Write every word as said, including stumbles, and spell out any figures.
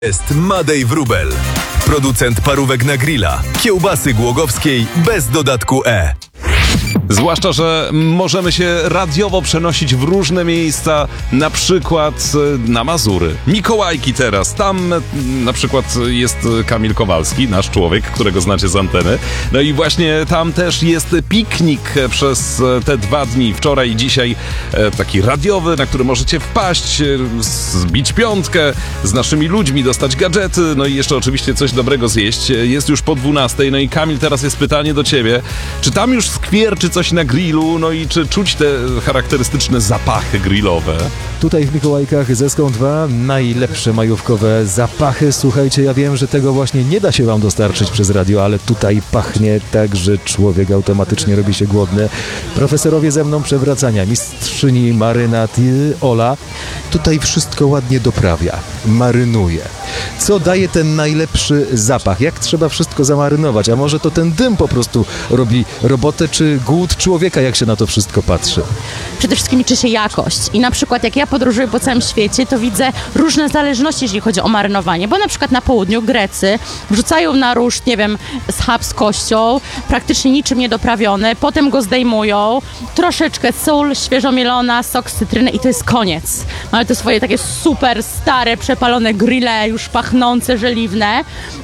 Jest Madej Wróbel, producent parówek na grilla, kiełbasy głogowskiej bez dodatku E. Zwłaszcza, że możemy się radiowo przenosić w różne miejsca, na przykład na Mazury. Mikołajki teraz, tam na przykład jest Kamil Kowalski, nasz człowiek, którego znacie z anteny. No i właśnie tam też jest piknik przez te dwa dni, wczoraj i dzisiaj, taki radiowy, na który możecie wpaść, zbić piątkę, z naszymi ludźmi dostać gadżety, no i jeszcze oczywiście coś dobrego zjeść. Jest już po dwunastej, no i Kamil, teraz jest pytanie do ciebie, czy tam już skwierczy coś na grillu, no i czy czuć te charakterystyczne zapachy grillowe? Tutaj w Mikołajkach ze Ską dwa najlepsze majówkowe zapachy. Słuchajcie, ja wiem, że tego właśnie nie da się wam dostarczyć przez radio, ale tutaj pachnie tak, że człowiek automatycznie robi się głodny. Profesorowie ze mną przewracania, mistrzyni marynat Ola, tutaj wszystko ładnie doprawia, marynuje. Co daje ten najlepszy zapach? Jak trzeba wszystko zamarynować? A może to ten dym po prostu robi robotę, czy głód człowieka, jak się na to wszystko patrzy? Przede wszystkim liczy się jakość i na przykład jak ja podróżuję po całym świecie, to widzę różne zależności, jeżeli chodzi o marynowanie, bo na przykład na południu Grecy wrzucają na róż, nie wiem, schab z kością, praktycznie niczym nie doprawiony, potem go zdejmują, troszeczkę sól, świeżo mielona, sok z cytryny i to jest koniec. Mamy te swoje takie super stare, przepalone grille, już pachnące, żeliwne.